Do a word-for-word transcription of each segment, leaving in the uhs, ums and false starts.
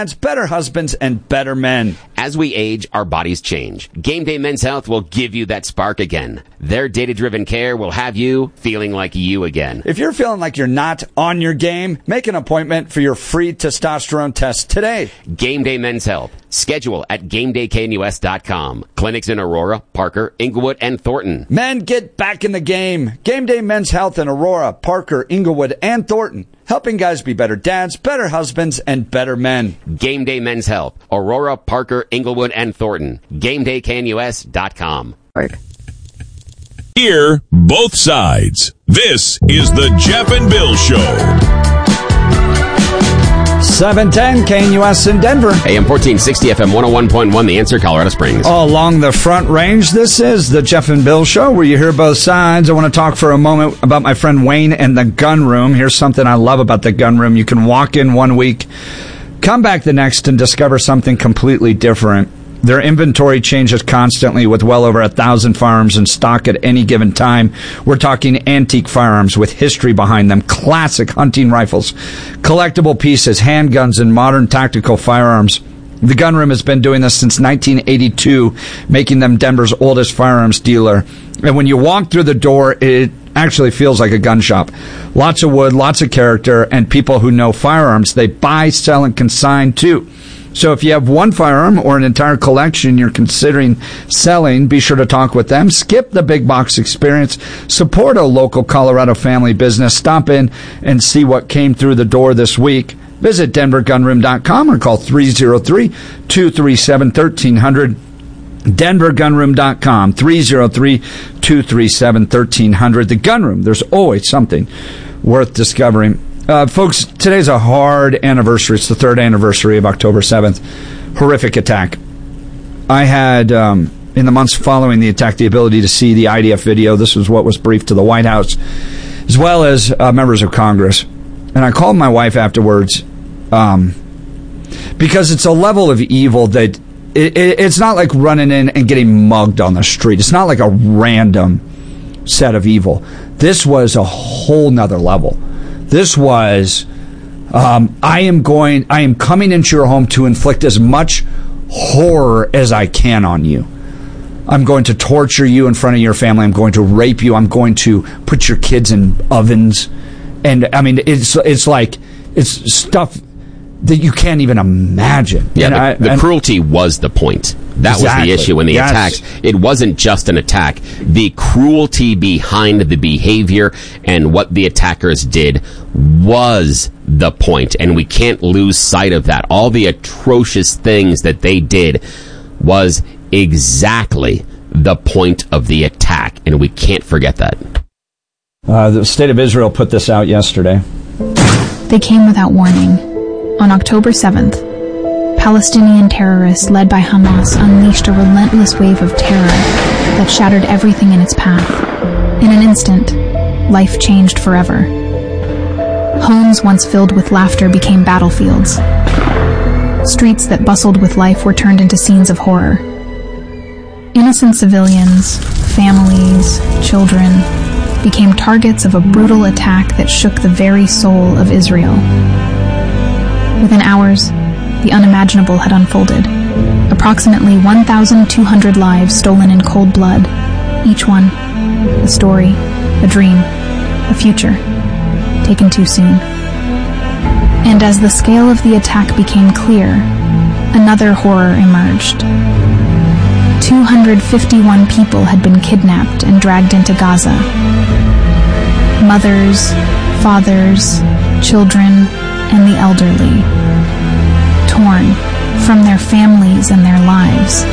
dads, better husbands, and better men. As we age, our bodies change. Game Day Men's Health will give you that spark again. Their data-driven care will have you feeling like you again. If you're feeling like you're not on your game, make an appointment for your free testosterone test today. Game Day Men's Health. Schedule at game day k n u s dot com. Clinics in Aurora, Parker, Inglewood, and Thornton. Men, get back in the game. Game Day Men's Health in Aurora, Parker, Inglewood, and Thornton. Helping guys be better dads, better husbands, and better men. Game Day Men's Health. Aurora, Parker, Inglewood, and Thornton. game day k n u s dot com. Hear both sides. This is the Jeff and Bill Show. seven ten K N U S in Denver. A M fourteen sixty, F M one oh one point one, The Answer, Colorado Springs. All along the Front Range, this is the Jeff and Bill Show, where you hear both sides. I want to talk for a moment about my friend Wayne and the Gun Room. Here's something I love about the Gun Room. You can walk in one week, come back the next, and discover something completely different. Their inventory changes constantly with well over a thousand firearms in stock at any given time. We're talking antique firearms with history behind them, classic hunting rifles, collectible pieces, handguns, and modern tactical firearms. The Gun Room has been doing this since nineteen eighty-two, making them Denver's oldest firearms dealer. And when you walk through the door, it actually feels like a gun shop. Lots of wood, lots of character, and people who know firearms. They buy, sell, and consign too. So if you have one firearm or an entire collection you're considering selling, be sure to talk with them. Skip the big box experience. Support a local Colorado family business. Stop in and see what came through the door this week. Visit denver gun room dot com or call three oh three, two three seven, one three zero zero. denver gun room dot com, three oh three, two three seven, one three zero zero. The Gun Room, there's always something worth discovering. Uh, folks, today's a hard anniversary. It's the third anniversary of October seventh. Horrific attack. I had, um, in the months following the attack, the ability to see the I D F video. This was what was briefed to the White House, as well as uh, members of Congress. And I called my wife afterwards, um, because it's a level of evil that it, it, it's not like running in and getting mugged on the street. It's not like a random set of evil. This was a whole nother level. This was, um, I am going, I am coming into your home to inflict as much horror as I can on you. I'm going to torture you in front of your family. I'm going to rape you. I'm going to put your kids in ovens. And, I mean, it's it's like, it's stuff that you can't even imagine. Yeah, and the, I, the and, cruelty was the point. That exactly. was the issue in the yes. attacks. It wasn't just an attack. The cruelty behind the behavior and what the attackers did was the point, and we can't lose sight of that. All the atrocious things that they did was exactly the point of the attack, and we can't forget that. Uh, the State of Israel put this out yesterday. They came without warning. On October seventh, Palestinian terrorists led by Hamas unleashed a relentless wave of terror that shattered everything in its path. In an instant, life changed forever. Homes once filled with laughter became battlefields. Streets that bustled with life were turned into scenes of horror. Innocent civilians, families, children became targets of a brutal attack that shook the very soul of Israel. Within hours, the unimaginable had unfolded. Approximately one thousand two hundred lives stolen in cold blood. Each one, a story, a dream, a future, taken too soon. And as the scale of the attack became clear, another horror emerged. two hundred fifty-one people had been kidnapped and dragged into Gaza. Mothers, fathers, children, and the elderly, torn from their families and their lives.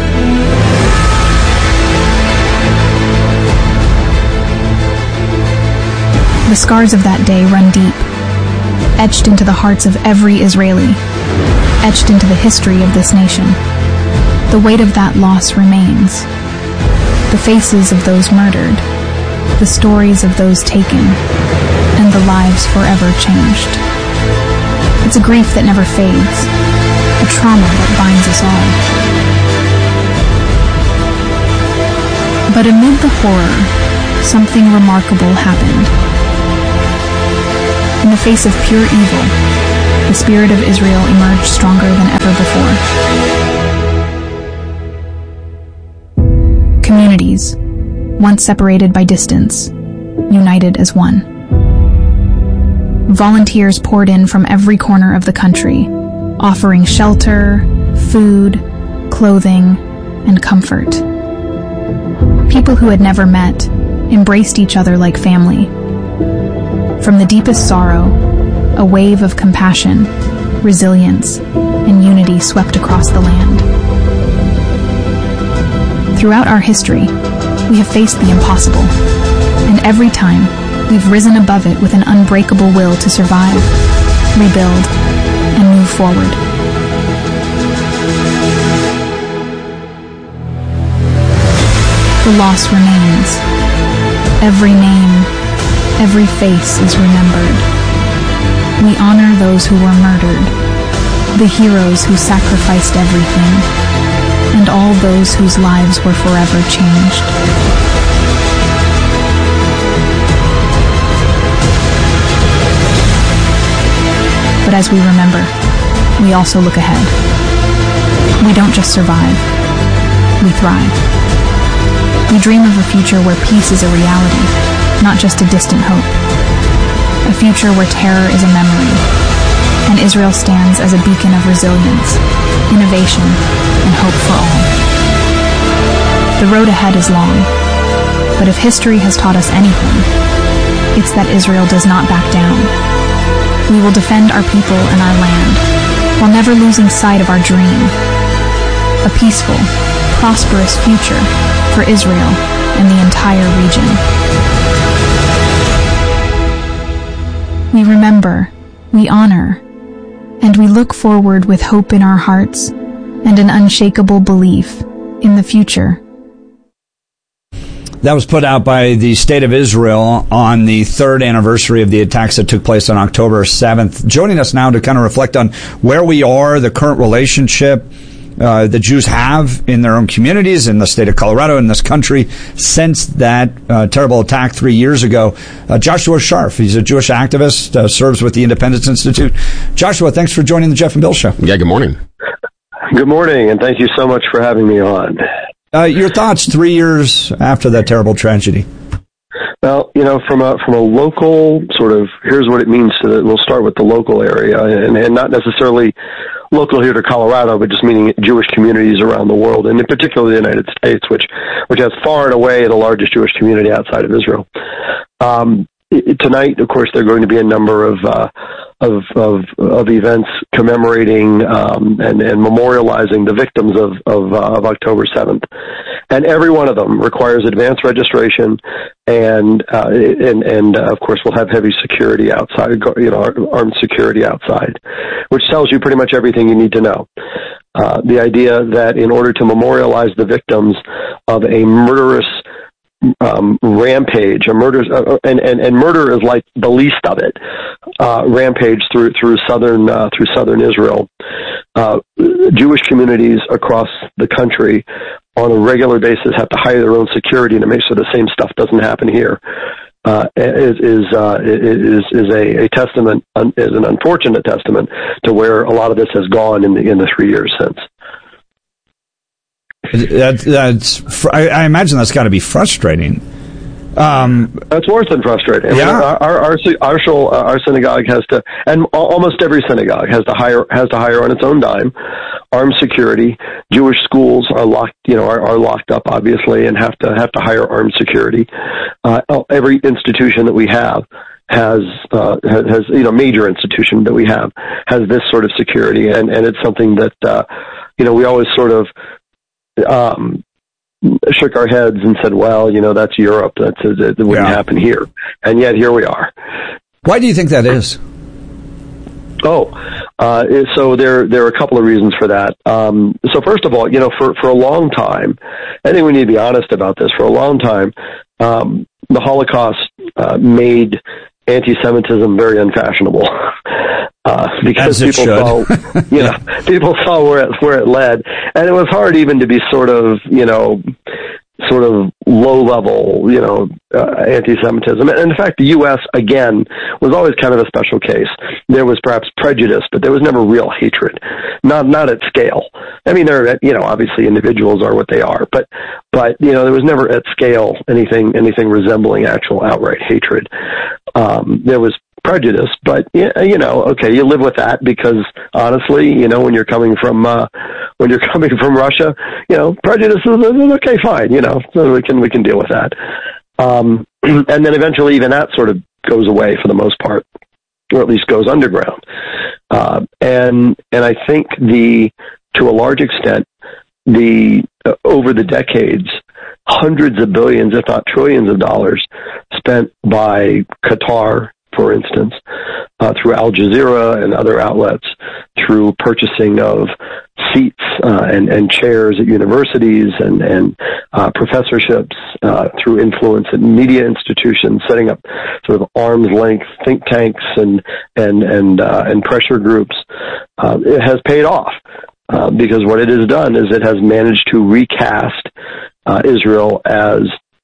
The scars of that day run deep, etched into the hearts of every Israeli, etched into the history of this nation. The weight of that loss remains. The faces of those murdered, the stories of those taken, and the lives forever changed. It's a grief that never fades, a trauma that binds us all. But amid the horror, something remarkable happened. In the face of pure evil, the spirit of Israel emerged stronger than ever communities, once separated by distance, united as one. Volunteers poured in from every corner of the country, offering shelter, food, clothing, and comfort. People who had never met embraced each other like family. From the deepest sorrow, a wave of compassion, resilience, and unity swept across the land. Throughout our history, we have faced the impossible, and every time, we've risen above it with an unbreakable will to survive, rebuild, and move forward. The loss remains. Every name, every face is remembered. We honor those who were murdered, the heroes who sacrificed everything, and all those whose lives were forever changed. But as we remember, we also look ahead. We don't just survive, we thrive. We dream of a future where peace is a reality, not just a distant hope. A future where terror is a memory, and Israel stands as a beacon of resilience, innovation, and hope for all. The road ahead is long, but if history has taught us anything, it's that Israel does not back down. We will defend our people and our land, while never losing sight of our dream. A peaceful, prosperous future for Israel and the entire region. We remember, we honor, and we look forward with hope in our hearts and an unshakable belief in the future. That was put out by the State of Israel on the third anniversary of the attacks that took place on October seventh. Joining us now to kind of reflect on where we are, the current relationship uh, the Jews have in their own communities, in the state of Colorado, in this country, since that uh, terrible attack three years ago. Uh, Joshua Sharf, he's a Jewish activist, uh, serves with the Independence Institute. Joshua, thanks for joining the Jeff and Bill Show. Yeah, good morning. Good morning, and thank you so much for having me on. Uh, your thoughts three years after that terrible tragedy? Well, you know, from a from a local sort of, here's what it means to, we'll start with the local area, and, and not necessarily local here to Colorado, but just meaning Jewish communities around the world, and in particular the United States, which which has far and away the largest Jewish community outside of Israel. Um, tonight, of course, there are going to be a number of uh, of, of of events commemorating um, and, and memorializing the victims of of, uh, of October seventh, and every one of them requires advanced registration, and uh, and and uh, of course we'll have heavy security outside, you know, armed security outside, which tells you pretty much everything you need to know. Uh, the idea that in order to memorialize the victims of a murderous Um, rampage, a murder, uh, and, and and murder is like the least of it. Uh, rampage through through southern uh, through southern Israel. Uh, Jewish communities across the country, on a regular basis, have to hire their own security to make sure the same stuff doesn't happen here. Uh, is is uh, is is a, a testament, is an unfortunate testament to where a lot of this has gone in the in the three years since. That, that's, I, I imagine that's got to be frustrating. Um, that's worse than frustrating. I yeah. mean, our our our, our, our synagogue has to, and almost every synagogue has to hire has to hire on its own dime, armed security. Jewish schools are locked, you know, are, are locked up obviously, and have to have to hire armed security. Uh, every institution that we have has uh, has you know major institution that we have has this sort of security, and and it's something that uh, you know we always sort of. Um, shook our heads and said, well, you know, that's Europe. That's, it wouldn't yeah. happen here. And yet here we are. Why do you think that is? Oh, uh, so there, there are a couple of reasons for that. Um, so first of all, you know, for, for a long time, I think we need to be honest about this. For a long time, um, the Holocaust uh, made anti-Semitism very unfashionable. Uh, because people saw, you know, people saw where it, where it led, and it was hard even to be sort of, you know, sort of low level, you know, uh, anti-Semitism. And in fact, the U S again was always kind of a special case. There was perhaps prejudice, but there was never real hatred, not not at scale. I mean, they're, you know, obviously individuals are what they are, but, but, you know, there was never at scale anything, anything resembling actual outright hatred. Um, there was prejudice, but, you know, okay, you live with that because honestly, you know, when you're coming from, uh, when you're coming from Russia, you know, prejudice is, is okay, fine, you know, so we can, we can deal with that. Um, and then eventually even that sort of goes away for the most part, or at least goes underground. Uh, and, and I think the, to a large extent, the, uh, over the decades, hundreds of billions, if not trillions of dollars spent by Qatar, for instance, uh, through Al Jazeera and other outlets, through purchasing of seats uh, and, and chairs at universities and, and uh, professorships, uh, through influence in media institutions, setting up sort of arm's length think tanks and and and uh, and pressure groups, uh, it has paid off. Uh, because what it has done is it has managed to recast uh, Israel as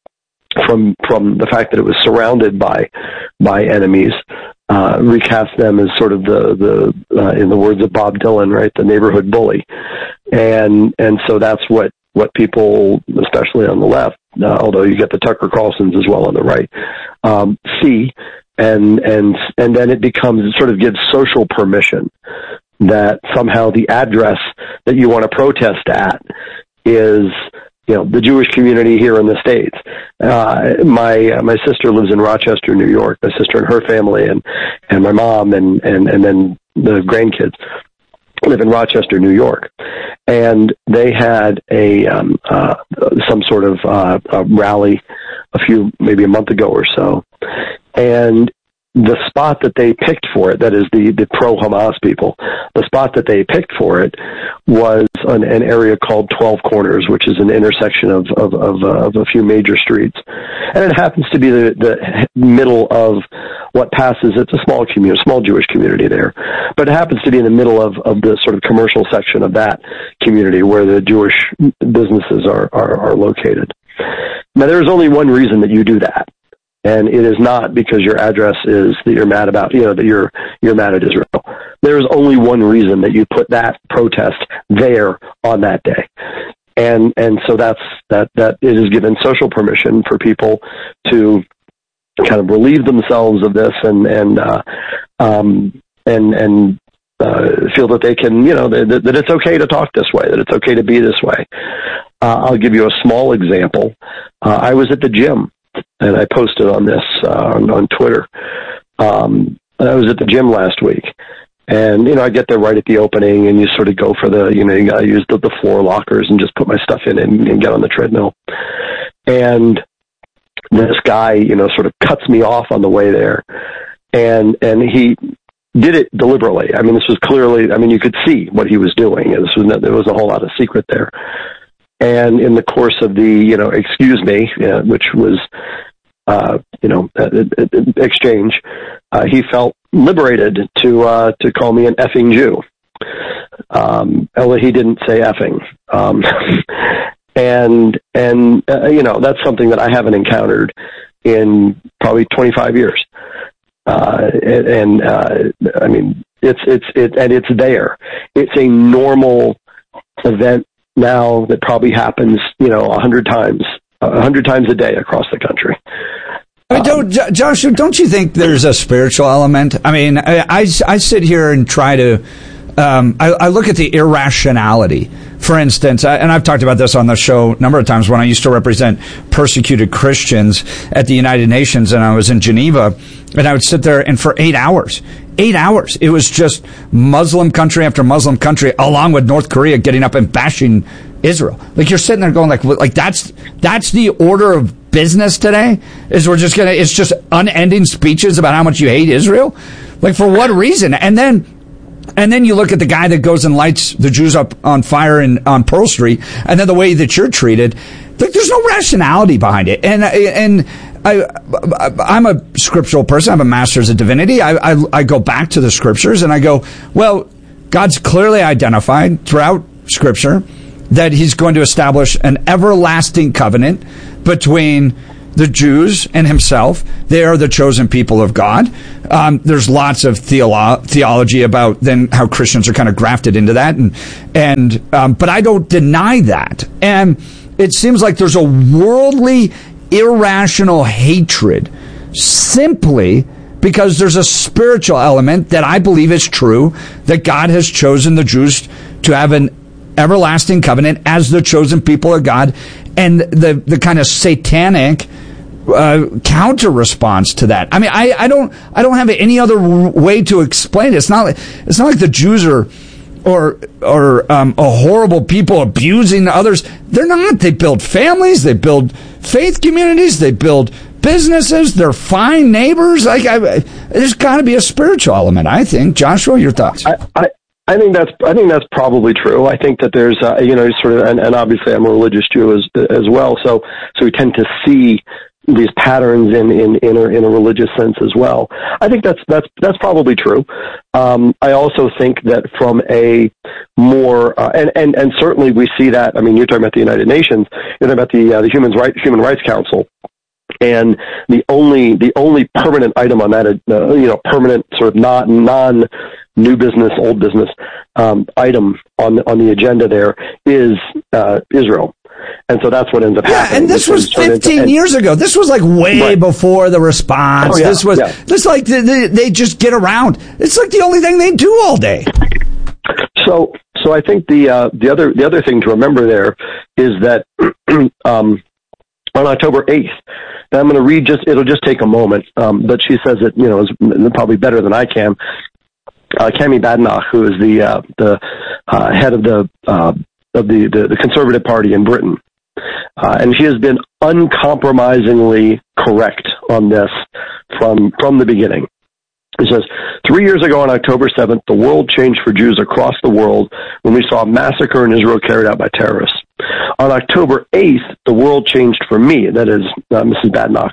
from from the fact that it was surrounded by by enemies, uh, recast them as sort of the the uh, in the words of Bob Dylan, right, the neighborhood bully, and and so that's what what people, especially on the left, uh, although you get the Tucker Carlsons as well on the right, um, see, and and and then it becomes, it sort of gives social permission that somehow the address that you want to protest at is, you know, the Jewish community here in the States. Uh, my, uh, my sister lives in Rochester, New York, my sister and her family, and, and my mom and, and, and then the grandkids live in Rochester, New York. And they had a, um, uh, some sort of, uh, a rally a few, maybe a month ago or so. And the spot that they picked for it, that is the, the pro-Hamas people, the spot that they picked for it was an, an area called twelve Corners, which is an intersection of, of, of, uh, of a few major streets. And it happens to be the, the middle of what passes, it's a small community, small Jewish community there, but it happens to be in the middle of, of the sort of commercial section of that community where the Jewish businesses are, are, are located. Now, there's only one reason that you do that. And it is not because your address is that you're mad about, you know, that you're you're mad at Israel. There is only one reason that you put that protest there on that day, and and so that's that that it is given social permission for people to kind of relieve themselves of this and and uh, um, and and uh, feel that they can, you know, that, that it's okay to talk this way, that it's okay to be this way. Uh, I'll give you a small example. Uh, I was at the gym. And I posted on this uh, on, on Twitter. Um, I was at the gym last week, and you know I get there right at the opening, and you sort of go for the, you know, you got to use the, the floor lockers and just put my stuff in and, and get on the treadmill. And this guy, you know, sort of cuts me off on the way there, and and he did it deliberately. I mean, this was clearly, I mean, you could see what he was doing. This was no, there was a whole lot of secret there. And in the course of the, you know, excuse me, uh, which was, uh, you know, uh, uh, exchange, uh, he felt liberated to uh, to call me an effing Jew. Um, although he didn't say effing. Um, and, and uh, you know, that's something that I haven't encountered in probably twenty-five years. Uh, and, and uh, I mean, it's, it's, it, and it's there. It's a normal event now that probably happens, you know, a hundred times, a hundred times a day across the country. I mean, don't, um, Joshua, don't you think there's a spiritual element? I mean, I, I, I sit here and try to, um, I, I look at the irrationality. For instance, I, and I've talked about this on the show a number of times when I used to represent persecuted Christians at the United Nations, and I was in Geneva, and I would sit there, and for eight hours, eight hours, it was just Muslim country after Muslim country, along with North Korea getting up and bashing Israel. Like, you're sitting there going, like, like that's that's the order of business today? Is we're just gonna, it's just unending speeches about how much you hate Israel? Like, for what reason? And then And then you look at the guy that goes and lights the Jews up on fire in, on Pearl Street, and then the way that you're treated. There's no rationality behind it. And and I, I'm a scriptural person. I have a master's of divinity. I, I, I go back to the scriptures, and I go, well, God's clearly identified throughout Scripture that he's going to establish an everlasting covenant between the Jews and himself. They are the chosen people of God. Um, there's lots of theolo- theology about then how Christians are kind of grafted into that, and and um, but I don't deny that. And it seems like there's a worldly, irrational hatred simply because there's a spiritual element that I believe is true, that God has chosen the Jews to have an everlasting covenant as the chosen people of God, and the the kind of satanic uh, counter response to that. I mean, I, I don't I don't have any other way to explain it. It's not like, it's not like the Jews are or or um, a horrible people abusing others. They're not. They build families. They build faith communities. They build businesses. They're fine neighbors. Like I, there's got to be a spiritual element, I think. Joshua, your thoughts? I, I, I think that's I think that's probably true. I think that there's uh, you know sort of and, and obviously I'm a religious Jew as as well, so so we tend to see these patterns in in in a, in a religious sense as well. I think that's that's that's probably true. Um, I also think that from a more uh, and and and certainly we see that. I mean, you're talking about the United Nations. You're talking about the uh, the Human Rights Human Rights Council. And the only the only permanent item on that, uh, you know, permanent sort of not non new business, old business um, item on on the agenda there is uh, Israel, and so that's what ends up yeah, happening. And this was fifteen into, years ago. This was like way right. before the response. Oh, yeah, this was yeah. this like they, they just get around. It's like the only thing they do all day. So so I think the uh, the other the other thing to remember there is that um, on October eighth. And I'm going to read just, it'll just take a moment, um, but she says it, you know, is probably better than I can. Uh, Kemi Badenoch, who is the, uh, the, uh, head of the, uh, of the, the, the Conservative Party in Britain. Uh, and she has been uncompromisingly correct on this from, from the beginning. It says, three years ago on October seventh, the world changed for Jews across the world when we saw a massacre in Israel carried out by terrorists. On October eighth, the world changed for me, that is uh, Missus Badenoch.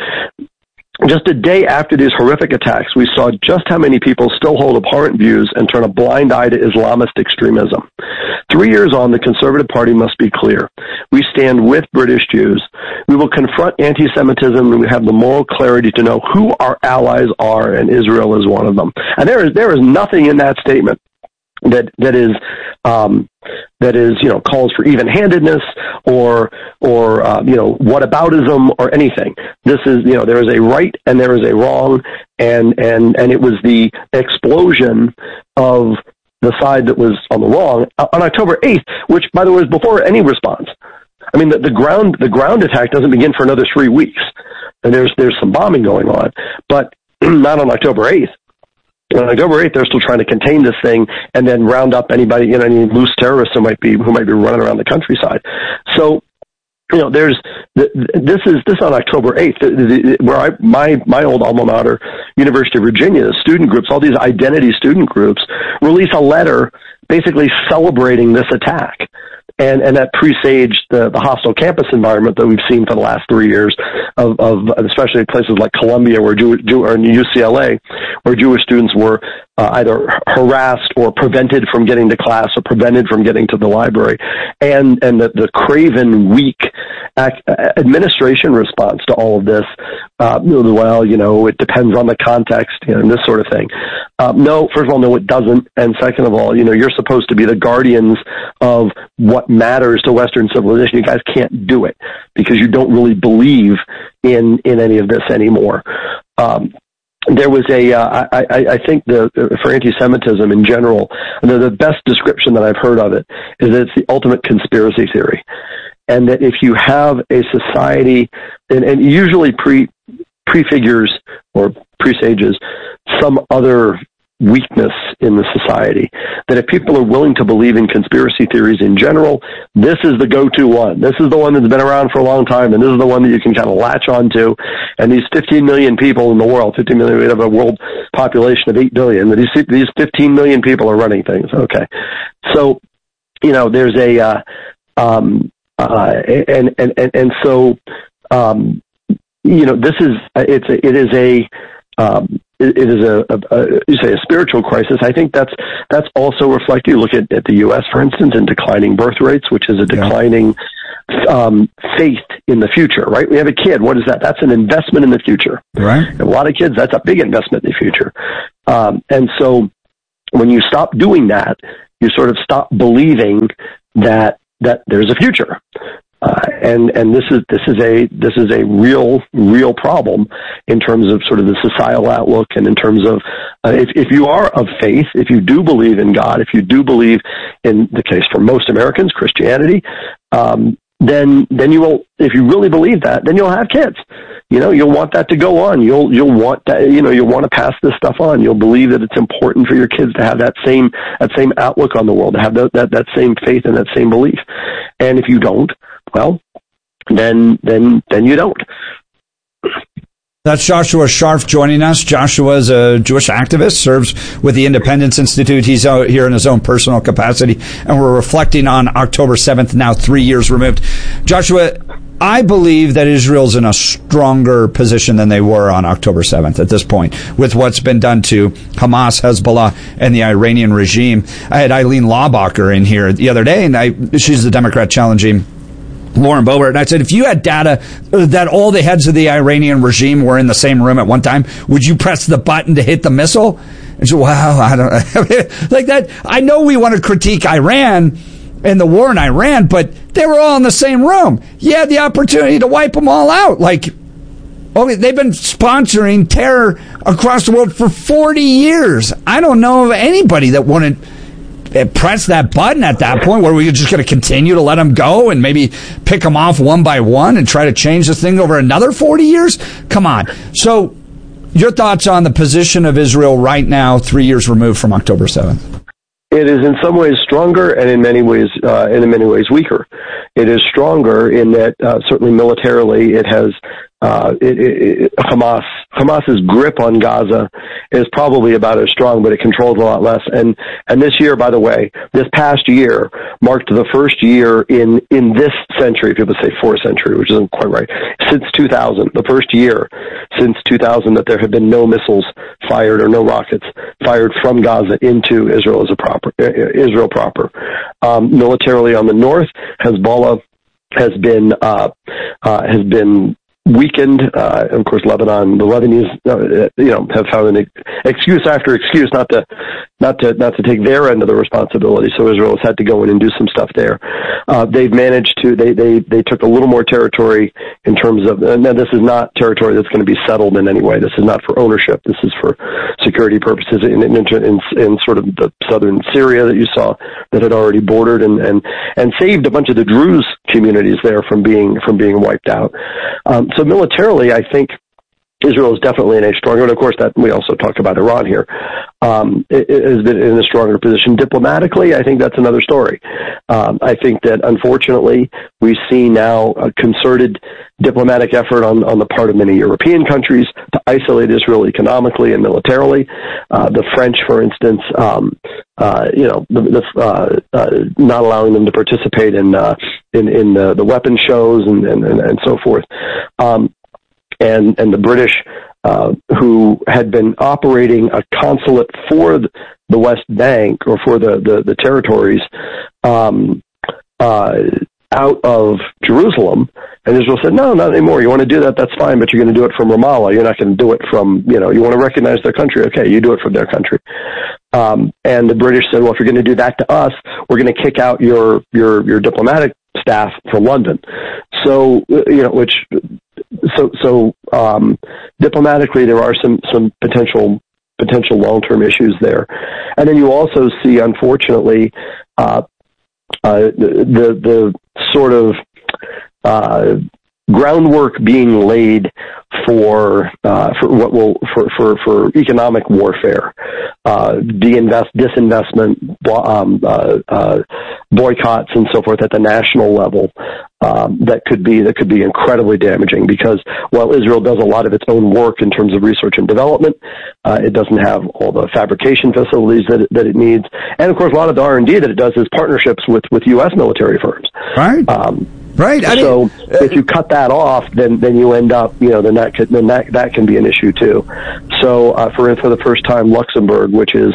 Just a day after these horrific attacks, we saw just how many people still hold abhorrent views and turn a blind eye to Islamist extremism. Three years on, the Conservative Party must be clear. We stand with British Jews. We will confront anti-Semitism, and we have the moral clarity to know who our allies are, and Israel is one of them. And there is there is nothing in that statement that that is um, that is you know calls for even-handedness or or uh, you know whataboutism or anything. This is you know there is a right and there is a wrong, and and and it was the explosion of the side that was on the wrong on October eighth, which by the way was before any response. I mean the, the ground the ground attack doesn't begin for another three weeks, and there's there's some bombing going on, but not on October eighth. On October eighth, they're still trying to contain this thing and then round up anybody, you know, any loose terrorists who might be who might be running around the countryside. So, you know, there's this is this on October eighth, where I my my old alma mater, University of Virginia, student groups, all these identity student groups, release a letter basically celebrating this attack. And, and that presaged the, the hostile campus environment that we've seen for the last three years, of, of especially places like Columbia, where Jew, Jew, or U C L A, where Jewish students were uh, either harassed or prevented from getting to class or prevented from getting to the library, and and the, the craven, weak ac- administration response to all of this. Uh, well, you know, it depends on the context, you know, and this sort of thing. Uh, no, first of all, no, it doesn't, and second of all, you know, you're supposed to be the guardians of what matters to Western civilization. You guys can't do it because you don't really believe in in any of this anymore. Um, there was a, uh, I, I, I think the for anti-Semitism in general, the, the best description that I've heard of it is that it's the ultimate conspiracy theory, and that if you have a society, and, and usually pre prefigures or presages some other weakness in the society, that if people are willing to believe in conspiracy theories in general, this is the go-to one. This is the one that's been around for a long time, and this is the one that you can kind of latch onto. And these fifteen million people in the world, fifteen million, we have a world population of eight billion, but these, these fifteen million people are running things. Okay. So, you know, there's a, uh, um, uh, and, and, and, and so, um, you know, this is, it's a, it is a, um, it is a, a, a you say a spiritual crisis. I think that's that's also reflected. You look at, at the U S, for instance, in declining birth rates, which is a declining um, faith in the future, right? We have a kid. What is that? That's an investment in the future. Right. A lot of kids, that's a big investment in the future. Um, and so when you stop doing that, you sort of stop believing that that there's a future. Uh, and and this is this is a this is a real real problem in terms of sort of the societal outlook, and in terms of uh, if if you are of faith, if you do believe in God, if you do believe in the case for most Americans, Christianity, um, then then you will, if you really believe that, then you'll have kids. You know, you'll want that to go on. You'll you'll want that. You know, you'll want to pass this stuff on. You'll believe that it's important for your kids to have that same that same outlook on the world, to have that that, that same faith and that same belief. And if you don't, well, then then then you don't. That's Joshua Sharf joining us. Joshua is a Jewish activist, serves with the Independence Institute. He's out here in his own personal capacity, and we're reflecting on October seventh, now three years removed. Joshua, I believe that Israel's in a stronger position than they were on October seventh at this point, with what's been done to Hamas, Hezbollah, and the Iranian regime. I had Eileen Laubacher in here the other day, and I, she's the Democrat challenging Lauren Boebert, and I said, if you had data that all the heads of the Iranian regime were in the same room at one time, would you press the button to hit the missile? And she said, wow, I don't like that. I know we want to critique Iran and the war in Iran, but they were all in the same room. You had the opportunity to wipe them all out. Like, okay, they've been sponsoring terror across the world for forty years. I don't know of anybody that wouldn't press that button at that point, where we were just going to continue to let them go and maybe pick them off one by one and try to change this thing over another forty years? Come on. So your thoughts on the position of Israel right now, three years removed from October seventh? It is in some ways stronger, and in many ways, uh, and in many ways weaker. It is stronger in that uh, certainly militarily, it has uh, it, it, it, Hamas. Hamas's grip on Gaza is probably about as strong, but it controls a lot less. And and this year, by the way, this past year marked the first year in in this century. People say fourth century, which isn't quite right. Since two thousand, the first year since two thousand that there have been no missiles fired or no rockets fired from Gaza into Israel as a proper Israel proper. Um, militarily on the north, Hezbollah has been uh, uh, has been weakened. Uh, of course, Lebanon, the Lebanese, uh, you know, have found an excuse after excuse not to, not to, not to take their end of the responsibility. So Israel has had to go in and do some stuff there. Uh, they've managed to. They, they, they took a little more territory in terms of. And this is not territory that's going to be settled in any way. This is not for ownership. This is for security purposes in in, in, in sort of the southern Syria that you saw that had already bordered and and and saved a bunch of the Druze communities there from being from being wiped out. Um, So militarily, I think Israel is definitely in a stronger, and of course that we also talk about Iran here, um, it, it has been in a stronger position. Diplomatically, I think that's another story. Um, I think that unfortunately we see now a concerted diplomatic effort on, on the part of many European countries to isolate Israel economically and militarily. Uh, the French, for instance, um, uh, you know, the, the, uh, uh, not allowing them to participate in uh, in, in the, the weapons shows and, and, and, and so forth. Um, and and the British, uh, who had been operating a consulate for the West Bank or for the, the, the territories um, uh, out of Jerusalem, and Israel said, no, not anymore. You want to do that, that's fine, but you're going to do it from Ramallah. You're not going to do it from, you know, you want to recognize their country. Okay, you do it from their country. Um, and the British said, well, if you're going to do that to us, we're going to kick out your, your, your diplomatic staff from London. So, you know, which, so, so, um, diplomatically, there are some, some potential, potential long-term issues there. And then you also see, unfortunately, uh, uh, the, the sort of, uh, groundwork being laid for uh, for what will for, for, for economic warfare, uh, de-invest, disinvestment, um, uh, uh, boycotts, and so forth at the national level. Um, that could be that could be incredibly damaging, because while Israel does a lot of its own work in terms of research and development, uh, it doesn't have all the fabrication facilities that it, that it needs, and of course a lot of the R and D that it does is partnerships with with U S military firms. Right. Um, Right. I so mean, if you cut that off, then, then you end up, you know, then that could, then that that can be an issue too. So uh, for for the first time, Luxembourg, which is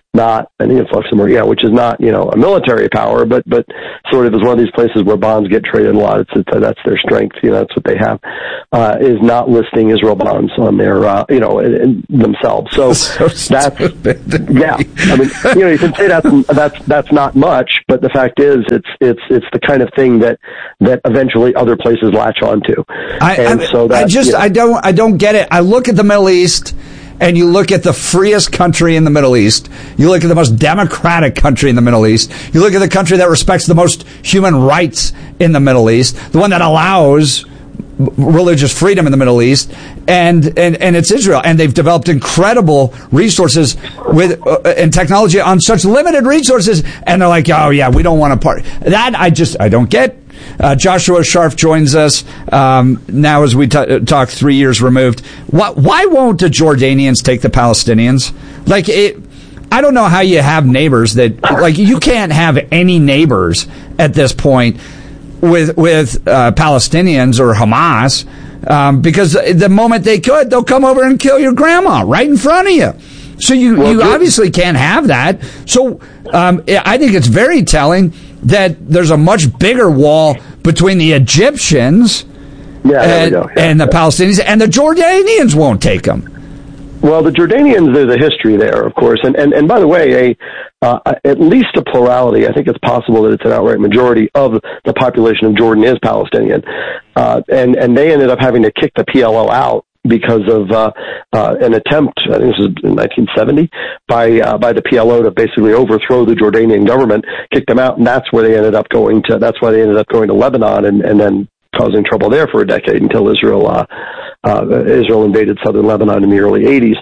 not an influx of, yeah, which is not, you know, a military power, but, but sort of is one of these places where bonds get traded a lot. It's, it's that's their strength. You know, that's what they have, uh, is not listing Israel bonds on their, uh, you know, in, in themselves. So, so that's, yeah, I mean, you know, you can say that's, that's, that's not much, but the fact is it's, it's, it's the kind of thing that, that eventually other places latch onto. I, and I, so that, I just, you know, I don't, I don't get it. I look at the Middle East, and you look at the freest country in the Middle East, you look at the most democratic country in the Middle East, you look at the country that respects the most human rights in the Middle East, the one that allows religious freedom in the Middle East, and, and, and it's Israel. And they've developed incredible resources with uh, and technology on such limited resources, and they're like, oh yeah, we don't want to part. That I just, I don't get. Uh, Joshua Sharf joins us um, now as we t- talk three years removed. Why, why won't the Jordanians take the Palestinians? Like, it, I don't know how you have neighbors that, like, you can't have any neighbors at this point with with uh, Palestinians or Hamas, um, because the moment they could, they'll come over and kill your grandma right in front of you. So you, well, you obviously can't have that. So um, I think it's very telling that there's a much bigger wall between the Egyptians yeah, and, yeah, and the yeah. Palestinians, and the Jordanians won't take them. Well, the Jordanians, there's a history there, of course. And, and, and by the way, a, uh, at least a plurality, I think it's possible that it's an outright majority of the population of Jordan is Palestinian. Uh, and, and they ended up having to kick the P L O out because of uh, uh, an attempt, I think this was in nineteen seventy, by uh, by the P L O to basically overthrow the Jordanian government, kick them out, and that's where they ended up going to. That's why they ended up going to Lebanon, and, and then causing trouble there for a decade until Israel uh, uh, Israel invaded southern Lebanon in the early eighties.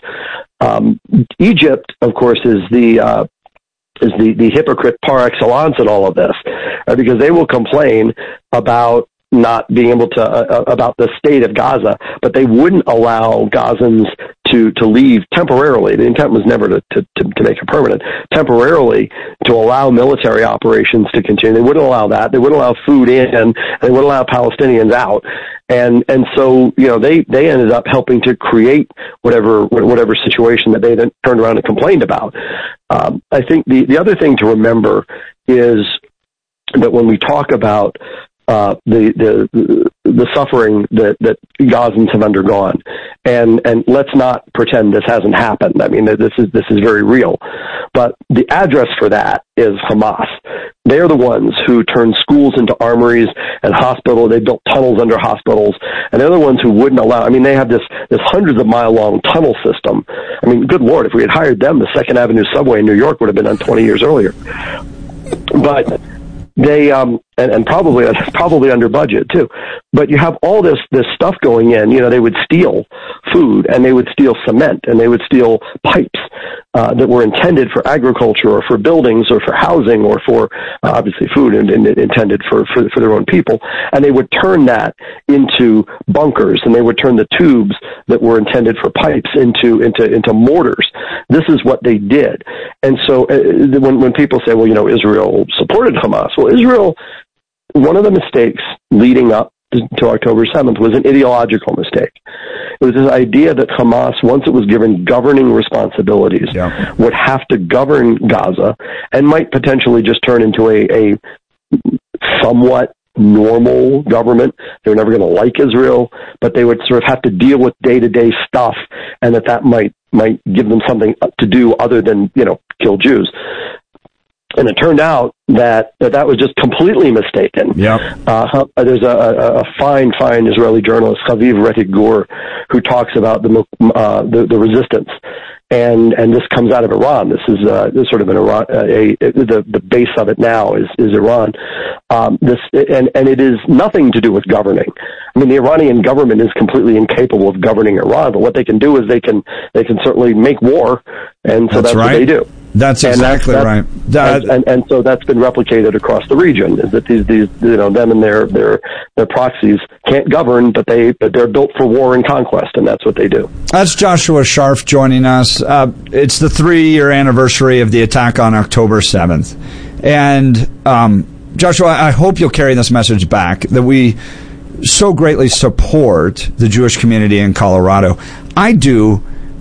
Um, Egypt, of course, is the uh, is the, the hypocrite par excellence in all of this, uh, because they will complain about not being able to, uh, about the state of Gaza, but they wouldn't allow Gazans to, to leave temporarily. The intent was never to, to, to make it permanent. Temporarily, to allow military operations to continue. They wouldn't allow that. They wouldn't allow food in. They wouldn't allow Palestinians out. And, and so, you know, they, they ended up helping to create whatever, whatever situation that they then turned around and complained about. Um, I think the, the other thing to remember is that when we talk about Uh, the, the, the suffering that, that Gazans have undergone. And, and let's not pretend this hasn't happened. I mean, this is, this is very real. But the address for that is Hamas. They're the ones who turned schools into armories and hospitals. They built tunnels under hospitals. And they're the ones who wouldn't allow, I mean, they have this, this hundreds of mile long tunnel system. I mean, good Lord, if we had hired them, the Second Avenue subway in New York would have been done twenty years earlier. But they, um, and, and probably, probably under budget too. But you have all this, this stuff going in. You know, they would steal food, and they would steal cement, and they would steal pipes, uh, that were intended for agriculture or for buildings or for housing or for, uh, obviously food and, and intended for, for, for their own people. And they would turn that into bunkers, and they would turn the tubes that were intended for pipes into, into, into mortars. This is what they did. And so uh, when, when people say, well, you know, Israel supported Hamas, well, Israel, one of the mistakes leading up to October seventh was an ideological mistake. It was this idea that Hamas, once it was given governing responsibilities, yeah. would have to govern Gaza and might potentially just turn into a, a somewhat normal government. They were never going to like Israel, but they would sort of have to deal with day-to-day stuff, and that that might might give them something to do other than, you know, kill Jews. And it turned out that that, that was just completely mistaken. Yep. Uh, there's a, a, a fine, fine Israeli journalist, Chaviv Retik Gur, who talks about the, uh, the the resistance, and and this comes out of Iran. This is uh, this sort of an Iran. Uh, a, a the the base of it now is is Iran. Um, this and and it is nothing to do with governing. I mean, the Iranian government is completely incapable of governing Iran. But what they can do is they can they can certainly make war, and so that's, that's right. what they do. That's exactly that's, right. That, and, and, and so that's been replicated across the region. Is that these, these, you know, them and their their their proxies can't govern, but they but they're built for war and conquest, and that's what they do. That's Joshua Sharf joining us. Uh, it's the three-year anniversary of the attack on October seventh, and um, Joshua, I hope you'll carry this message back that we so greatly support the Jewish community in Colorado. I do.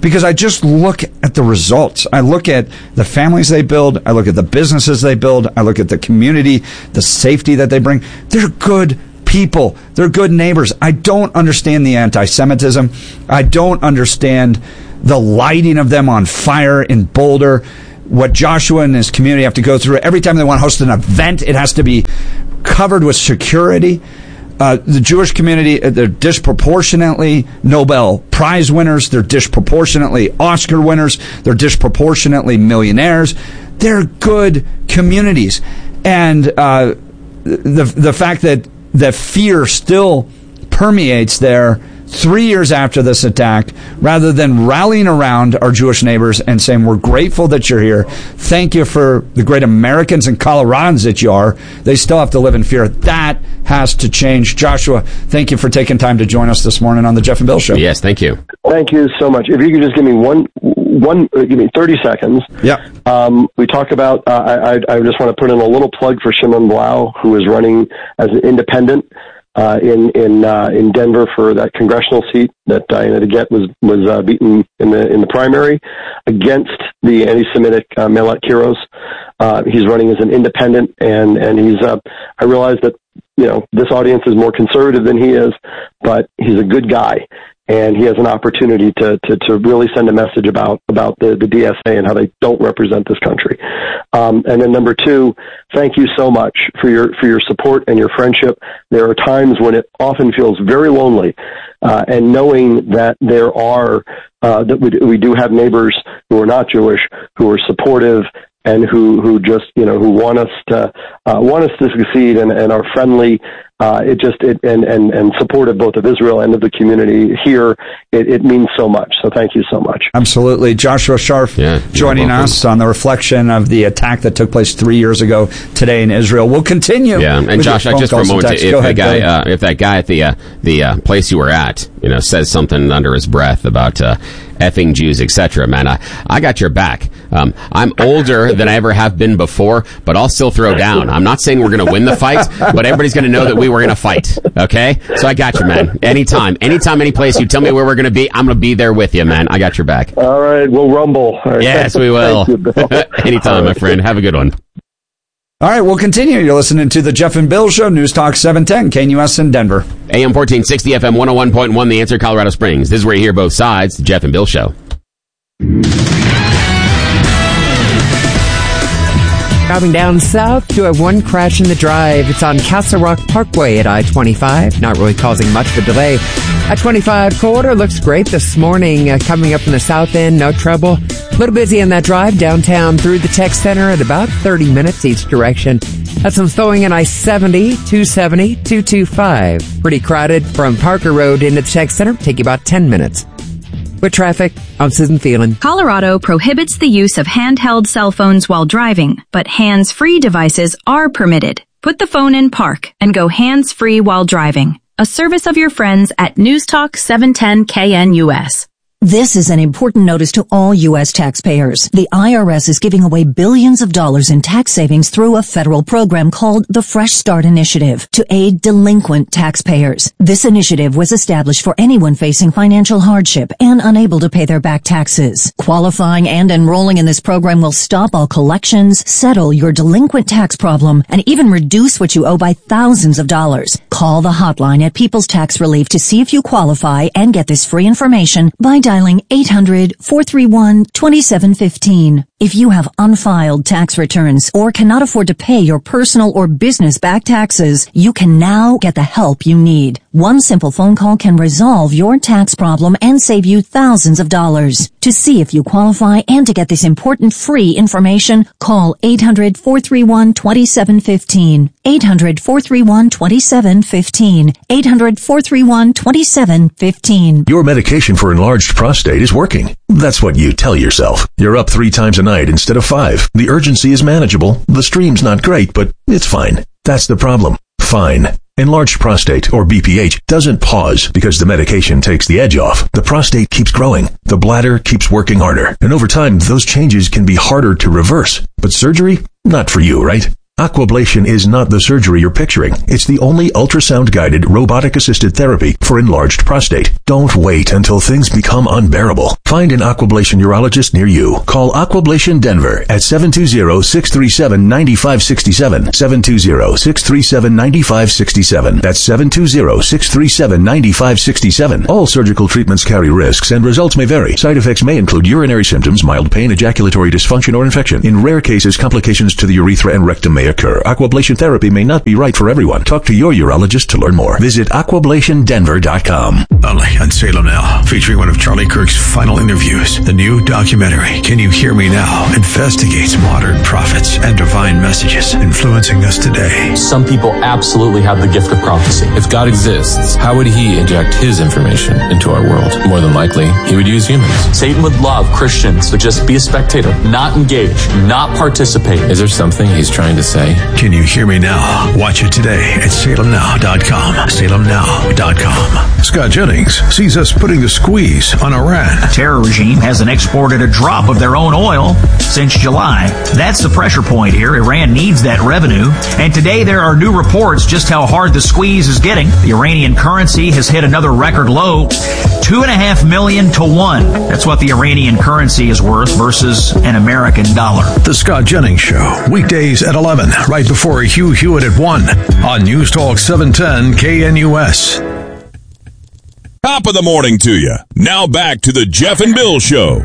because I just look at the results. I look at the families they build. I look at the businesses they build. I look at the community, the safety that they bring. They're good people. They're good neighbors. I don't understand the anti-Semitism. I don't understand the lighting of them on fire in Boulder. What Joshua and his community have to go through. Every time they want to host an event, it has to be covered with security. Uh, the Jewish community, they're disproportionately Nobel Prize winners. They're disproportionately Oscar winners. They're disproportionately millionaires. They're good communities. And uh, the the fact that, that fear still permeates there three years after this attack, rather than rallying around our Jewish neighbors and saying, we're grateful that you're here. Thank you for the great Americans and Coloradans that you are. They still have to live in fear. That has to change. Joshua, thank you for taking time to join us this morning on the Jeff and Bill Show. Yes, thank you. Thank you so much. If you could just give me one, one, uh, give me thirty seconds. Yeah. Um, we talk about, uh, I, I, I just want to put in a little plug for Shimon Blau, who is running as an independent Uh, in in uh, in Denver for that congressional seat that Diana DeGette was was uh, beaten in the in the primary against the anti-Semitic uh, Melat Kiros. Uh, he's running as an independent, and and he's. Uh, I realize that you know this audience is more conservative than he is, but he's a good guy, and he has an opportunity to to, to really send a message about about the, the D S A and how they don't represent this country. Um, and then number two, thank you so much for your for your support and your friendship. There are times when it often feels very lonely, uh, and knowing that there are uh, that we we do have neighbors who are not Jewish, who are supportive, and who who just you know who want us to uh, want us to succeed and, and are friendly. Uh, it just it and, and, and supportive both of Israel and of the community here. It, it means so much. So thank you so much. Absolutely, Joshua Sharf yeah, joining us on the reflection of the attack that took place three years ago today in Israel. We'll continue. Yeah, and Josh, I just for a moment, if, Go that ahead, guy, uh, if that guy at the uh, the uh, place you were at, you know, says something under his breath about uh, effing Jews, et cetera, man, I, I got your back. Um, I'm older than I ever have been before, but I'll still throw down. I'm not saying we're going to win the fight, but everybody's going to know that we were in a fight. Okay, so I got you, man. Anytime, anytime, any place you tell me where we're going to be, I'm going to be there with you, man. I got your back. All right, we'll rumble. All right. Yes, we will. Thank you, Anytime, my friend. Have a good one. All right, we'll continue. You're listening to the Jeff and Bill Show, News Talk seven ten, K N U S in Denver. A M fourteen sixty, F M one oh one point one, The Answer, Colorado Springs. This is where you hear both sides, the Jeff and Bill Show. Driving down south to a one crash in the drive. It's on Castle Rock Parkway at I twenty-five, not really causing much of a delay. I twenty-five corridor looks great this morning. Uh, coming up in the south end, no trouble. A little busy on that drive downtown through the tech center at about thirty minutes each direction. That's some throwing in I seventy, two seventy, two twenty-five. Pretty crowded from Parker Road into the tech center. Take you about ten minutes. With traffic, I'm Susan Phelan. Colorado prohibits the use of handheld cell phones while driving, but hands-free devices are permitted. Put the phone in park and go hands-free while driving. A service of your friends at News Talk seven ten K N U S. This is an important notice to all U S taxpayers. The I R S is giving away billions of dollars in tax savings through a federal program called the Fresh Start Initiative to aid delinquent taxpayers. This initiative was established for anyone facing financial hardship and unable to pay their back taxes. Qualifying and enrolling in this program will stop all collections, settle your delinquent tax problem, and even reduce what you owe by thousands of dollars. Call the hotline at People's Tax Relief to see if you qualify and get this free information by dialing eight hundred, four three one, two seven one five. If you have unfiled tax returns or cannot afford to pay your personal or business back taxes, you can now get the help you need. One simple phone call can resolve your tax problem and save you thousands of dollars. To see if you qualify and to get this important free information, call eight hundred, four three one, two seven one five. eight hundred, four three one, two seven one five. eight hundred, four three one, two seven one five. Your medication for enlarged prostate is working. That's what you tell yourself. You're up three times a night instead of five. The urgency is manageable. The stream's not great, but it's fine. That's the problem. Fine. Enlarged prostate, or B P H, doesn't pause because the medication takes the edge off. The prostate keeps growing. The bladder keeps working harder. And over time, those changes can be harder to reverse. But surgery? Not for you, right? Aquablation is not the surgery you're picturing. It's the only ultrasound-guided, robotic-assisted therapy for enlarged prostate. Don't wait until things become unbearable. Find an Aquablation urologist near you. Call Aquablation Denver at seven two zero, six three seven, nine five six seven, seven two zero, six three seven, nine five six seven. That's seven two zero, six three seven, nine five six seven. All surgical treatments carry risks and results may vary. Side effects may include urinary symptoms, mild pain, ejaculatory dysfunction, or infection. In rare cases, complications to the urethra and rectum may occur. Aquablation therapy may not be right for everyone. Talk to your urologist to learn more. Visit aquablation denver dot com. Only on Salem Now, featuring one of Charlie Kirk's final interviews. The new documentary, Can You Hear Me Now?, investigates modern prophets and divine messages influencing us today. Some people absolutely have the gift of prophecy. If God exists, how would he inject his information into our world? More than likely, he would use humans. Satan would love Christians to just be a spectator, not engage, not participate. Is there something he's trying to say? Can You Hear Me Now? Watch it today at salem now dot com. salem now dot com. Scott Jennings sees us putting the squeeze on Iran. The terror regime hasn't exported a drop of their own oil since July. That's the pressure point here. Iran needs that revenue. And today there are new reports just how hard the squeeze is getting. The Iranian currency has hit another record low, two and a half million to one. That's what the Iranian currency is worth versus an American dollar. The Scott Jennings Show, weekdays at eleven, right before Hugh Hewitt at one on News Talk seven ten K N U S. Top of the morning to you. Now back to the Jeff and Bill Show.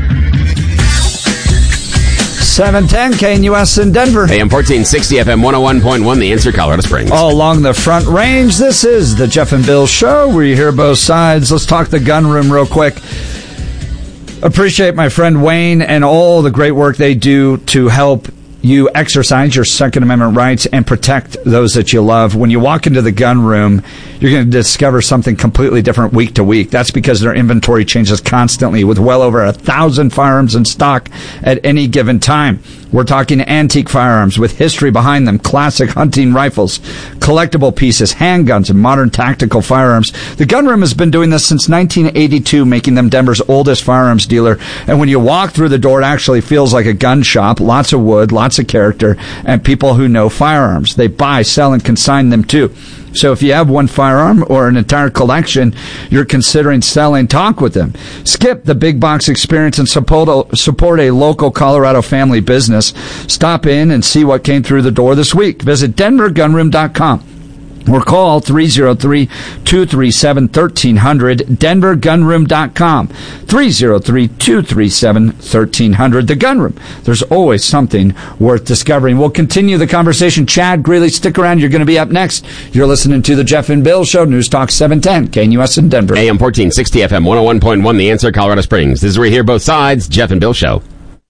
seven ten K N U S in Denver. A M fourteen sixty F M one oh one point one, The Answer, Colorado Springs. All along the Front Range, this is the Jeff and Bill Show, where you hear both sides. Let's talk the gun room real quick. Appreciate my friend Wayne and all the great work they do to help you exercise your Second Amendment rights and protect those that you love. When you walk into the gun room, you're going to discover something completely different week to week. That's because their inventory changes constantly with well over a thousand firearms in stock at any given time. We're talking antique firearms with history behind them, classic hunting rifles, collectible pieces, handguns, and modern tactical firearms. The gun room has been doing this since nineteen eighty-two, making them Denver's oldest firearms dealer. And when you walk through the door, it actually feels like a gun shop. Lots of wood, lots of character, and people who know firearms. They buy, sell, and consign them too. So if you have one firearm or an entire collection you're considering selling, talk with them. Skip the big box experience and support a, support a local Colorado family business. Stop in and see what came through the door this week. Visit denver gun room dot com. Or call three oh three, two three seven, one three zero zero, denver gun room dot com, three oh three, two three seven, one three zero zero. The Gun Room. There's always something worth discovering. We'll continue the conversation. Chad Greeley, stick around. You're going to be up next. You're listening to the Jeff and Bill Show, News Talk seven ten, K N U S in Denver. A M fourteen sixty F M one oh one point one, The Answer, Colorado Springs. This is where you hear both sides. Jeff and Bill Show.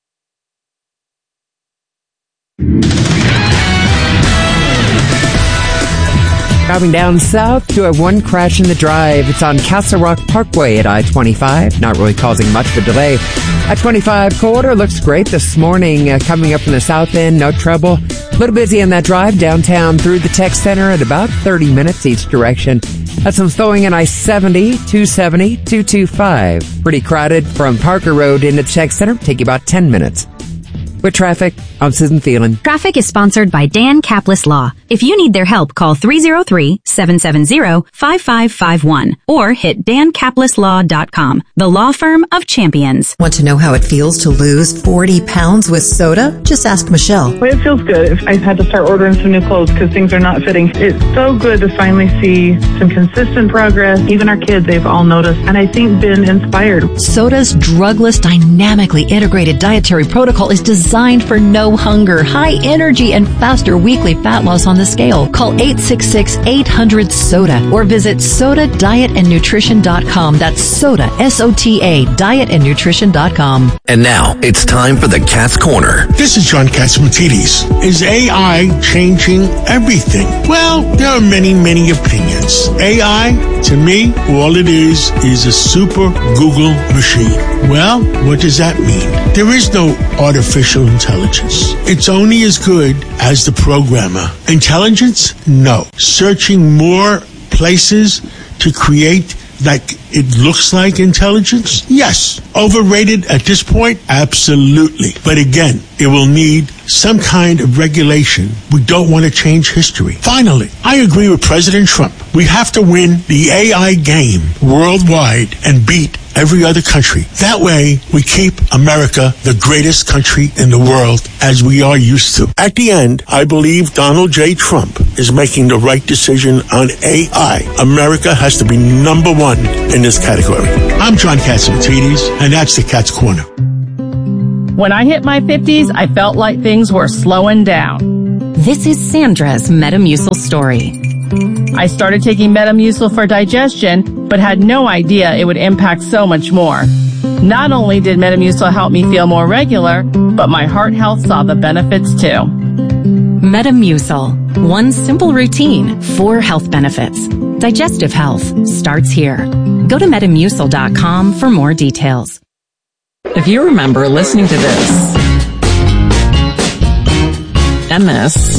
Driving down south to a one crash in the drive. It's on Castle Rock Parkway at I twenty-five. Not really causing much of a delay. I twenty-five corridor looks great this morning. Uh, coming up from the south end, no trouble. A little busy on that drive downtown through the Tech Center at about thirty minutes each direction. That's some slowing in I seventy, two seventy, two twenty-five. Pretty crowded from Parker Road into the Tech Center. Take you about ten minutes. With traffic, I'm Susan Thielen. Traffic is sponsored by Dan Caplis Law. If you need their help, call three oh three, seven seven zero, five five five one or hit dan caplis law dot com, the law firm of champions. Want to know how it feels to lose forty pounds with soda? Just ask Michelle. Well, it feels good. I had to start ordering some new clothes because things are not fitting. It's so good to finally see some consistent progress. Even our kids, they've all noticed, and I think been inspired. Soda's drugless, dynamically integrated dietary protocol is designed for no hunger, high energy, and faster weekly fat loss on the scale. Call eight six six, eight hundred, SODA or visit soda diet and nutrition dot com. That's SODA, S O T A, diet and nutrition dot com. And now it's time for the Cat's Corner. This is John Catsimatidis. Is A I changing everything? Well, there are many, many opinions. A I, to me, all it is is a super Google machine. Well, what does that mean? There is no artificial intelligence. It's only as good as the programmer. Intelligence? No. Searching more places to create like it looks like intelligence? Yes. Overrated at this point? Absolutely. But again, it will need some kind of regulation. We don't want to change history. Finally, I agree with President Trump. We have to win the A I game worldwide and beat every other country. That way, we keep America the greatest country in the world, as we are used to. At the end, I believe Donald J. Trump is making the right decision on A I. America has to be number one in this category. I'm John Catsimatidis, and that's the Cat's Corner. When I hit my fifties, I felt like things were slowing down. This is Sandra's Metamucil story. I started taking Metamucil for digestion, but had no idea it would impact so much more. Not only did Metamucil help me feel more regular, but my heart health saw the benefits too. Metamucil. One simple routine, four health benefits. Digestive health starts here. Go to metamucil dot com for more details. If you remember listening to this, and this,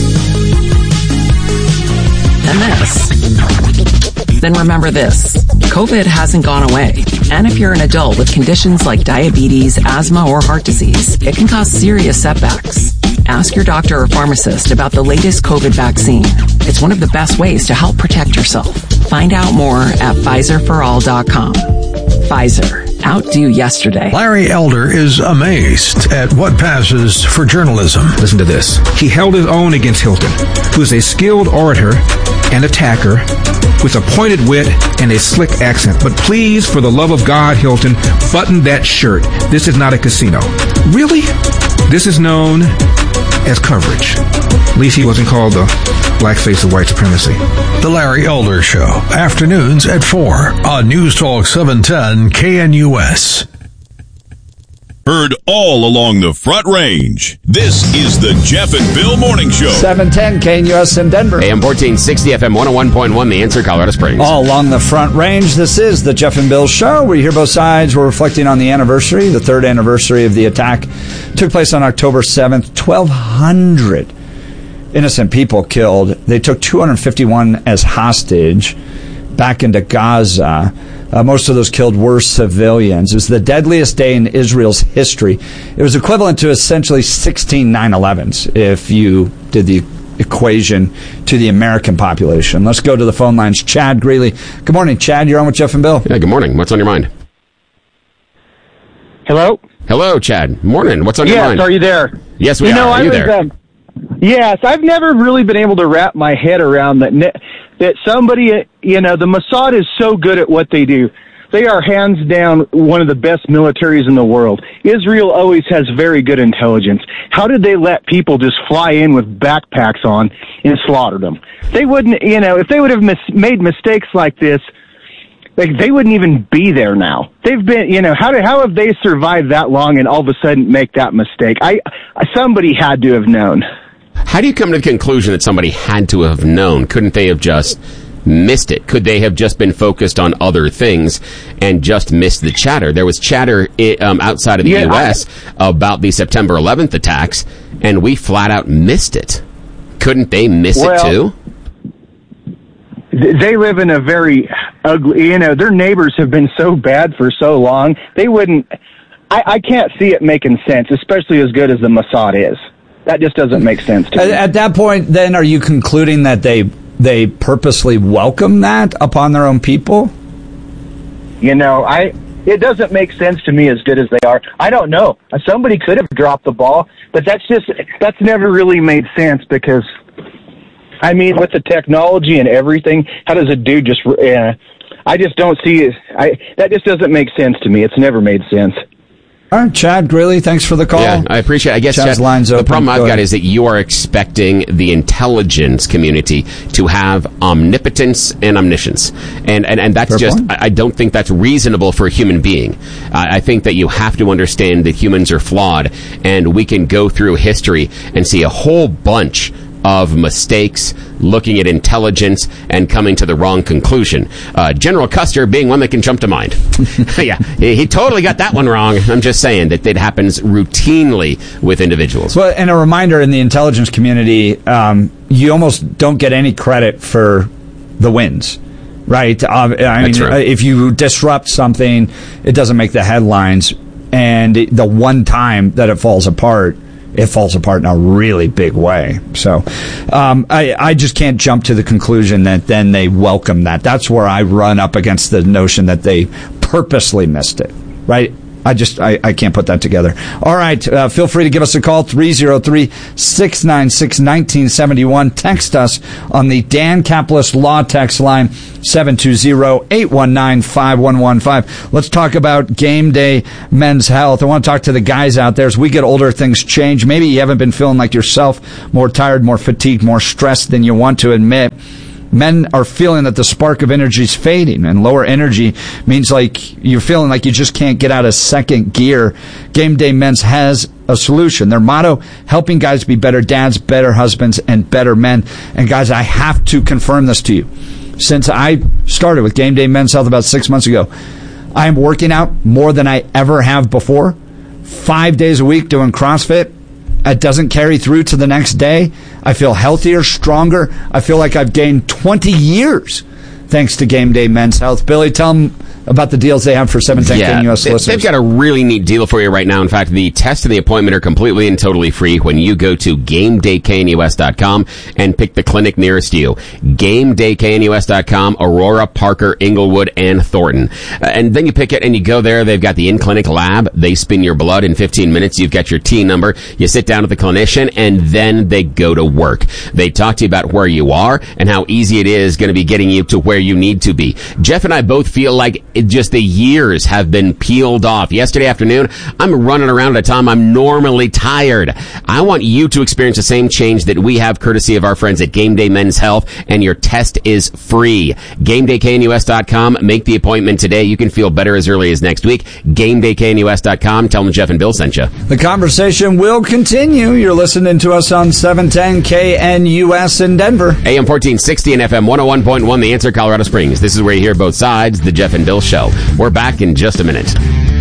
and this, then remember this. COVID hasn't gone away. And if you're an adult with conditions like diabetes, asthma, or heart disease, it can cause serious setbacks. Ask your doctor or pharmacist about the latest COVID vaccine. It's one of the best ways to help protect yourself. Find out more at Pfizer for all dot com. Pfizer. Outdo yesterday. Larry Elder is amazed at what passes for journalism. Listen to this. He held his own against Hilton, who is a skilled orator and attacker with a pointed wit and a slick accent. But please, for the love of God, Hilton, button that shirt. This is not a casino. Really? This is known as coverage. At least he wasn't called the blackface of white supremacy. The Larry Elder Show, afternoons at four on News Talk seven ten K N U S. Heard all along the Front Range. This is the Jeff and Bill Morning Show. seven ten K N U S in Denver. A M fourteen sixty, F M one oh one point one, The Answer, Colorado Springs. All along the Front Range, this is the Jeff and Bill Show. We hear both sides. We're reflecting on the anniversary, the third anniversary of the attack. Took place on October seventh. twelve hundred innocent people killed. They took two hundred fifty-one as hostage back into Gaza. Uh, most of those killed were civilians. It was the deadliest day in Israel's history. It was equivalent to essentially sixteen nine elevens if you did the equation to the American population. Let's go to the phone lines. Chad Greeley. Good morning, Chad. You're on with Jeff and Bill. Yeah, good morning. What's on your mind? Hello? Hello, Chad. Morning. What's on yes, your mind? Yes, are you there? Yes, we you are. Know, are I you was, there? Um, yes, I've never really been able to wrap my head around that. That somebody, you know, the Mossad is so good at what they do. They are hands down one of the best militaries in the world. Israel always has very good intelligence. How did they let people just fly in with backpacks on and slaughter them? They wouldn't, you know, if they would have mis- made mistakes like this, like they wouldn't even be there now. They've been, you know, how do, how have they survived that long and all of a sudden make that mistake? I, somebody had to have known. How do you come to the conclusion that somebody had to have known? Couldn't they have just missed it? Could they have just been focused on other things and just missed the chatter? There was chatter um, outside of the yeah, U S I, about the September eleventh attacks, and we flat out missed it. Couldn't they miss well, it too? They live in a very ugly, you know, their neighbors have been so bad for so long, they wouldn't, I, I can't see it making sense, especially as good as the Mossad is. That just doesn't make sense to at, me. At that point, then, are you concluding that they they purposely welcome that upon their own people? You know, I it doesn't make sense to me as good as they are. I don't know. Somebody could have dropped the ball, but that's just that's never really made sense because, I mean, with the technology and everything, how does a dude just? Uh, I just don't see it. I that just doesn't make sense to me. It's never made sense. All right, Chad Greeley, thanks for the call. Yeah, I appreciate it. I guess, Chad's Chad, line's the open. problem I've Go got ahead. is that you are expecting the intelligence community to have omnipotence and omniscience. And and, and that's Fair just, point. I, I don't think that's reasonable for a human being. I, I think that you have to understand that humans are flawed, and we can go through history and see a whole bunch of mistakes, looking at intelligence, and coming to the wrong conclusion. Uh, General Custer being one that can jump to mind. yeah, he, he totally got that one wrong. I'm just saying that it happens routinely with individuals. Well, and a reminder in the intelligence community, um, you almost don't get any credit for the wins. right? Uh, I That's mean, right. if you disrupt something, it doesn't make the headlines. And the one time that it falls apart, it falls apart in a really big way. So um, I, I just can't jump to the conclusion that then they welcome that. That's where I run up against the notion that they purposely missed it, right? I just, I, I can't put that together. All right, uh, feel free to give us a call, three oh three, six nine six, one nine seven one. Text us on the Dan Caplis Law text line, seven two zero, eight one nine, five one one five. Let's talk about Game Day Men's Health. I want to talk to the guys out there. As we get older, things change. Maybe you haven't been feeling like yourself, more tired, more fatigued, more stressed than you want to admit. Men are feeling that the spark of energy is fading, and lower energy means like you're feeling like you just can't get out of second gear. Game Day Men's has a solution. Their motto, helping guys be better dads, better husbands, and better men. And guys, I have to confirm this to you. Since I started with Game Day Men's Health about six months ago, I am working out more than I ever have before. Five days a week doing CrossFit. It doesn't carry through to the next day. I feel healthier, stronger. I feel like I've gained twenty years thanks to Game Day Men's Health. Billy, tell them about the deals they have for seven ten K U S they, listeners. They've got a really neat deal for you right now. In fact, the test and the appointment are completely and totally free when you go to game day k n u s dot com and pick the clinic nearest you. game day k n u s dot com, Aurora, Parker, Inglewood, and Thornton. Uh, and then you pick it and you go there. They've got the in-clinic lab. They spin your blood in fifteen minutes. You've got your T number. You sit down with the clinician, and then they go to work. They talk to you about where you are and how easy it is going to be getting you to where you need to be. Jeff and I both feel like it just the years have been peeled off. Yesterday afternoon, I'm running around at a time I'm normally tired. I want you to experience the same change that we have courtesy of our friends at Game Day Men's Health, and your test is free. game day k n u s dot com. Make the appointment today. You can feel better as early as next week. game day k n u s dot com. Tell them Jeff and Bill sent you. The conversation will continue. You're listening to us on seven ten K N U S in Denver. A M fourteen sixty and F M one oh one point one, The Answer, Colorado Springs. This is where you hear both sides, the Jeff and Bill Show. We're back in just a minute.